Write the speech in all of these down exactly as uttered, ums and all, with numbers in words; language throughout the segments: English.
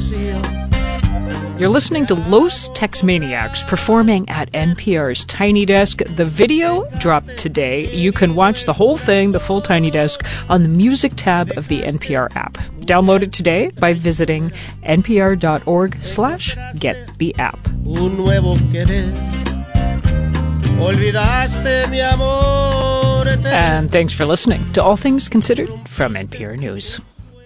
You're listening to Los Tex-Maniacs performing at N P R's Tiny Desk. The video dropped today. You can watch the whole thing, the full Tiny Desk, on the music tab of the N P R app. Download it today by visiting npr.org slash get the app. Un nuevo querer. Olvidaste mi amor eterno. And thanks for listening to All Things Considered from N P R News.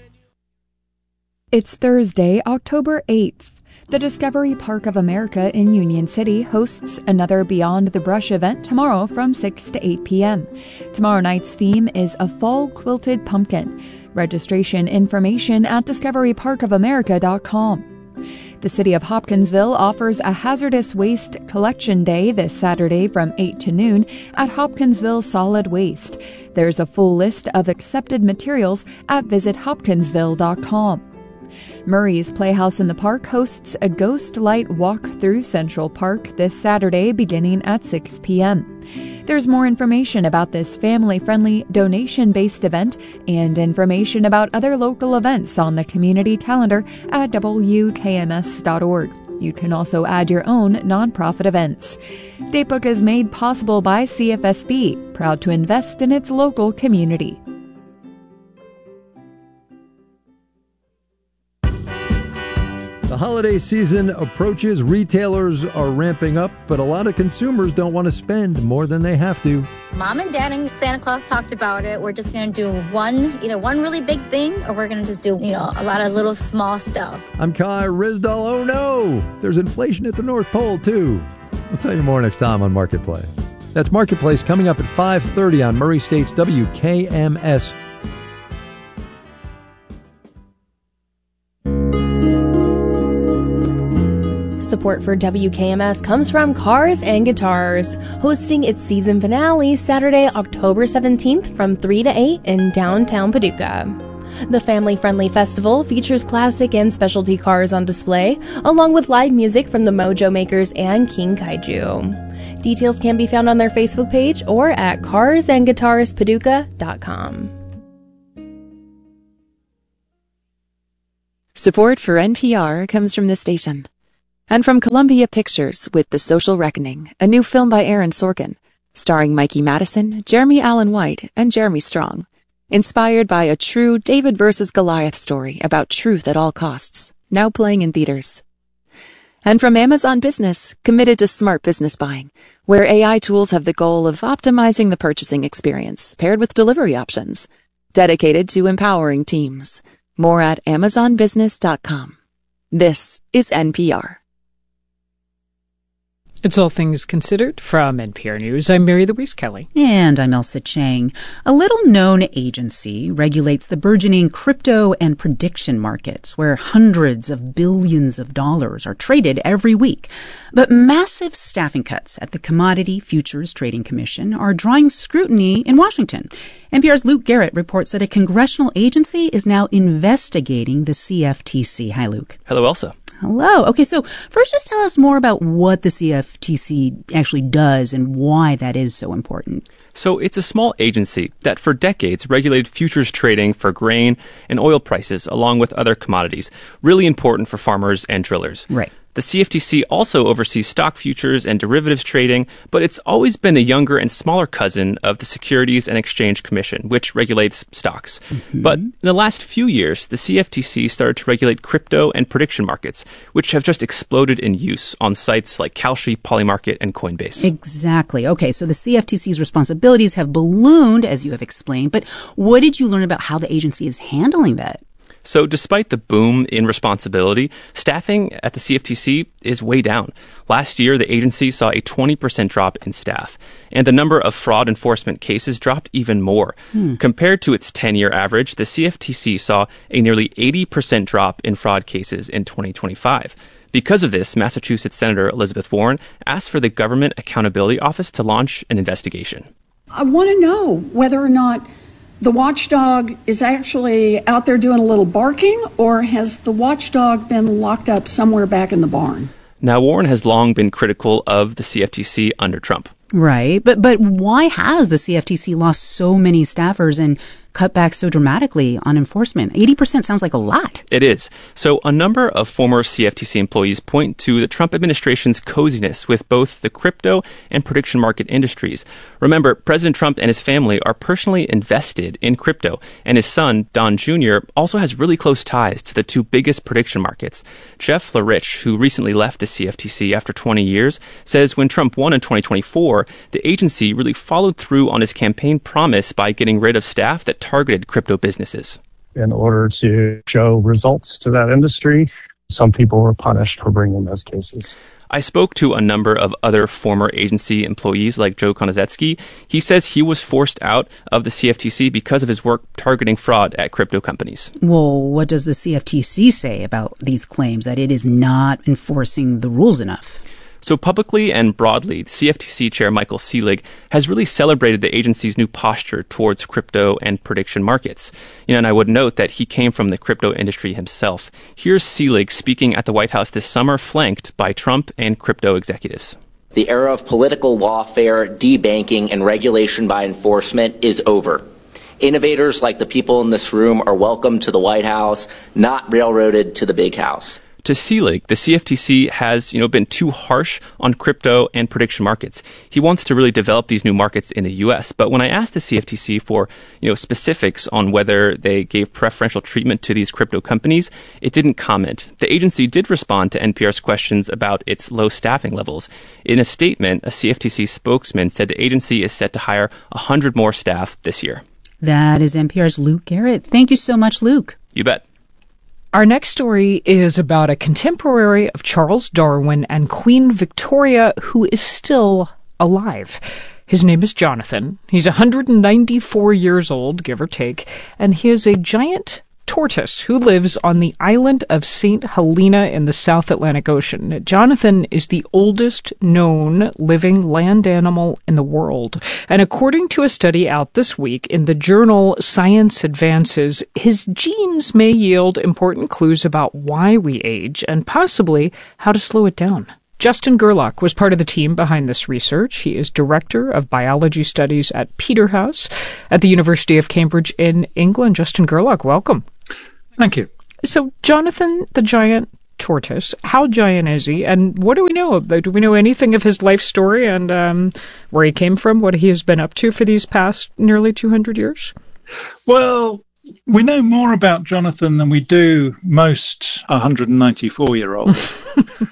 It's Thursday, October eighth. The Discovery Park of America in Union City hosts another Beyond the Brush event tomorrow from six to eight p.m. Tomorrow night's theme is a fall quilted pumpkin. Registration information at discovery park of america dot com. The City of Hopkinsville offers a hazardous waste collection day this Saturday from eight to noon at Hopkinsville Solid Waste. There's a full list of accepted materials at visit hopkinsville dot com. Murray's Playhouse in the Park hosts a Ghost Light Walk through Central Park this Saturday beginning at six p.m. There's more information about this family-friendly, donation-based event and information about other local events on the community calendar at w k m s dot org. You can also add your own nonprofit events. Datebook is made possible by C F S B, proud to invest in its local community. The holiday season approaches. Retailers are ramping up, but a lot of consumers don't want to spend more than they have to. Mom and Dad and Santa Claus talked about it. We're just going to do one, either one really big thing, or we're going to just do, you know, a lot of little small stuff. I'm Kai Rizdal. Oh no, there's inflation at the North Pole too. I'll tell you more next time on Marketplace. That's Marketplace coming up at five thirty on Murray State's W K M S. Support for W K M S comes from Cars and Guitars, hosting its season finale Saturday, October seventeenth from three to eight in downtown Paducah. The family-friendly festival features classic and specialty cars on display, along with live music from the Mojo Makers and King Kaiju. Details can be found on their Facebook page or at cars and guitars paducah dot com. Support for N P R comes from this station. And from Columbia Pictures with The Social Reckoning, a new film by Aaron Sorkin, starring Mikey Madison, Jeremy Allen White, and Jeremy Strong. Inspired by a true David versus Goliath story about truth at all costs, now playing in theaters. And from Amazon Business, committed to smart business buying, where A I tools have the goal of optimizing the purchasing experience, paired with delivery options. Dedicated to empowering teams. More at amazon business dot com. This is N P R. It's All Things Considered from N P R News. I'm Mary Louise Kelly. And I'm Elsa Chang. A little-known agency regulates the burgeoning crypto and prediction markets, where hundreds of billions of dollars are traded every week. But massive staffing cuts at the Commodity Futures Trading Commission are drawing scrutiny in Washington. N P R's Luke Garrett reports that a congressional agency is now investigating the C F T C. Hi, Luke. Hello, Elsa. Hello. Okay, so first just tell us more about what the C F T C actually does and why that is so important. So it's a small agency that for decades regulated futures trading for grain and oil prices along with other commodities, really important for farmers and drillers. Right. The C F T C also oversees stock futures and derivatives trading, but it's always been the younger and smaller cousin of the Securities and Exchange Commission, which regulates stocks. Mm-hmm. But in the last few years, the C F T C started to regulate crypto and prediction markets, which have just exploded in use on sites like Kalshi, Polymarket, and Coinbase. Exactly. Okay, so the C F T C's responsibilities have ballooned, as you have explained, but what did you learn about how the agency is handling that? So despite the boom in responsibility, staffing at the C F T C is way down. Last year, the agency saw a twenty percent drop in staff, and the number of fraud enforcement cases dropped even more. Hmm. Compared to its ten-year average, the C F T C saw a nearly eighty percent drop in fraud cases in twenty twenty-five. Because of this, Massachusetts Senator Elizabeth Warren asked for the Government Accountability Office to launch an investigation. I want to know whether or not the watchdog is actually out there doing a little barking, or has the watchdog been locked up somewhere back in the barn? Now, Warren has long been critical of the C F T C under Trump. Right. But but why has the C F T C lost so many staffers, and cut back so dramatically on enforcement? eighty percent sounds like a lot. It is. So a number of former C F T C employees point to the Trump administration's coziness with both the crypto and prediction market industries. Remember, President Trump and his family are personally invested in crypto, and his son, Don Junior, also has really close ties to the two biggest prediction markets. Jeff Florich, who recently left the C F T C after twenty years, says when Trump won in twenty twenty-four, the agency really followed through on his campaign promise by getting rid of staff that targeted crypto businesses. In order to show results to that industry, some people were punished for bringing those cases. I spoke to a number of other former agency employees like Joe Konozetsky. He says he was forced out of the C F T C because of his work targeting fraud at crypto companies. Well, what does the C F T C say about these claims that it is not enforcing the rules enough? So publicly and broadly, C F T C Chair Michael Selig has really celebrated the agency's new posture towards crypto and prediction markets. You know, and I would note that he came from the crypto industry himself. Here's Selig speaking at the White House this summer, flanked by Trump and crypto executives. The era of political lawfare, debanking, and regulation by enforcement is over. Innovators like the people in this room are welcome to the White House, not railroaded to the big house. To Selig, the C F T C has, you know, been too harsh on crypto and prediction markets. He wants to really develop these new markets in the U S. But when I asked the C F T C for, you know, specifics on whether they gave preferential treatment to these crypto companies, it didn't comment. The agency did respond to N P R's questions about its low staffing levels. In a statement, a C F T C spokesman said the agency is set to hire one hundred more staff this year. That is N P R's Luke Garrett. Thank you so much, Luke. You bet. Our next story is about a contemporary of Charles Darwin and Queen Victoria who is still alive. His name is Jonathan. He's one hundred ninety-four years old, give or take, and he is a giant tortoise who lives on the island of Saint Helena in the South Atlantic Ocean. Jonathan is the oldest known living land animal in the world. And according to a study out this week in the journal Science Advances, his genes may yield important clues about why we age and possibly how to slow it down. Justin Gerlach was part of the team behind this research. He is Director of Biology Studies at Peterhouse at the University of Cambridge in England. Justin Gerlach, welcome. Thank you. So, Jonathan, the giant tortoise, how giant is he, and what do we know of? Do we know anything of his life story and um, where he came from, what he has been up to for these past nearly two hundred years? Well, we know more about Jonathan than we do most one hundred ninety-four-year-olds.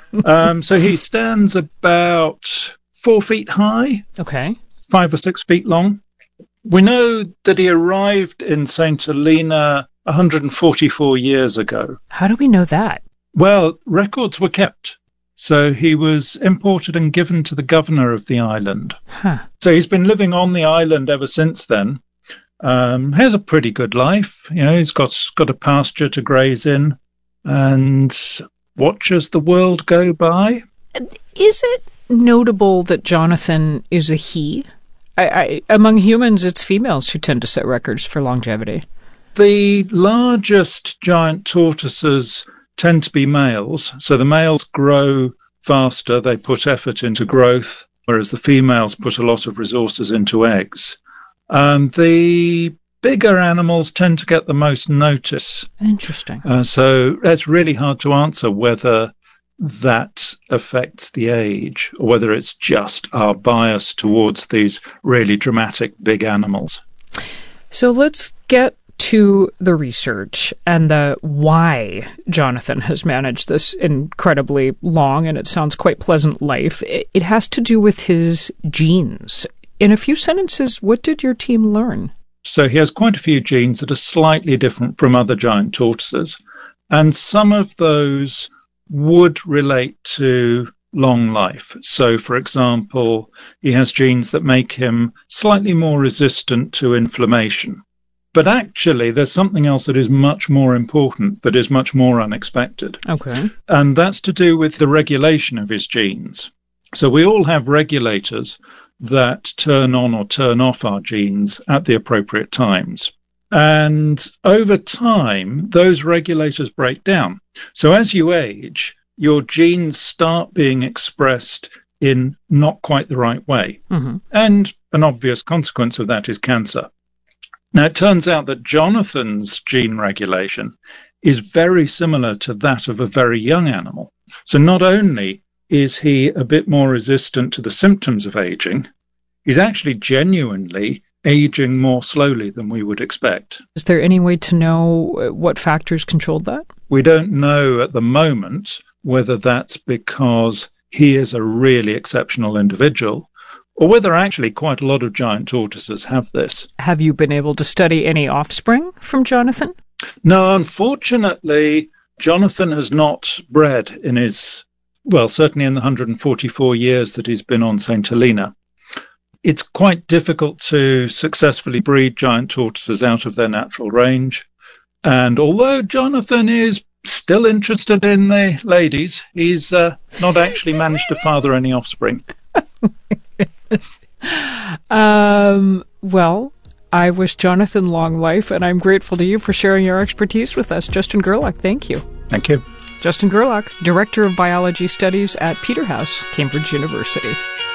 um, so he stands about four feet high. Okay. Five or six feet long. We know that he arrived in Saint Helena one hundred forty-four years ago. How do we know that? Well, records were kept. So he was imported and given to the governor of the island. Huh. So he's been living on the island ever since then. Um, has a pretty good life. You know, he's got got a pasture to graze in and watches the world go by. Is it notable that Jonathan is a he? I, I, among humans, it's females who tend to set records for longevity. The largest giant tortoises tend to be males. So the males grow faster. They put effort into growth, whereas the females put a lot of resources into eggs. Um, the bigger animals tend to get the most notice. Interesting. Uh, so it's really hard to answer whether that affects the age or whether it's just our bias towards these really dramatic big animals. So let's get to the research and the why Jonathan has managed this incredibly long and it sounds quite pleasant life. It has to do with his genes. In a few sentences, what did your team learn? So he has quite a few genes that are slightly different from other giant tortoises, and some of those would relate to long life. So, for example, he has genes that make him slightly more resistant to inflammation. But actually, there's something else that is much more important, that is much more unexpected. Okay. And that's to do with the regulation of his genes. So we all have regulators that turn on or turn off our genes at the appropriate times. And over time, those regulators break down. So as you age, your genes start being expressed in not quite the right way. Mm-hmm. And an obvious consequence of that is cancer. Now, it turns out that Jonathan's gene regulation is very similar to that of a very young animal. So not only is he a bit more resistant to the symptoms of aging, he's actually genuinely aging more slowly than we would expect. Is there any way to know what factors controlled that? We don't know at the moment whether that's because he is a really exceptional individual or whether actually quite a lot of giant tortoises have this. Have you been able to study any offspring from Jonathan? No, unfortunately, Jonathan has not bred in his, well, certainly in the one hundred forty-four years that he's been on Saint Helena. It's quite difficult to successfully breed giant tortoises out of their natural range. And although Jonathan is still interested in the ladies, he's uh, not actually managed to father any offspring. um, well, I wish Jonathan long life, and I'm grateful to you for sharing your expertise with us. Justin Gerlach, thank you. Thank you. Justin Gerlach, Director of Biology Studies at Peterhouse, Cambridge University.